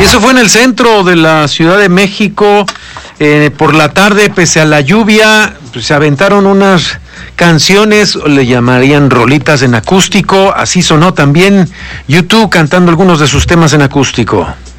Y eso fue en el centro de la Ciudad de México. Por la tarde, pese a la lluvia, pues, se aventaron unas canciones, le llamarían rolitas en acústico. Así sonó también U2 cantando algunos de sus temas en acústico.